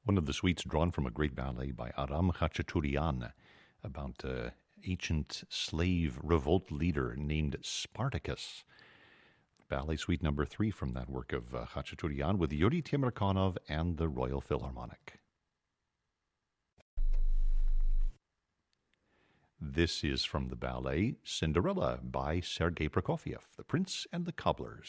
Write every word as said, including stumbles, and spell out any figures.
One of the suites drawn from a great ballet by Aram Khachaturian about an ancient slave revolt leader named Spartacus. Ballet Suite number three from that work of uh, Khachaturian with Yuri Temirkanov and the Royal Philharmonic. This is from the ballet Cinderella by Sergei Prokofiev, The Prince and the Cobblers.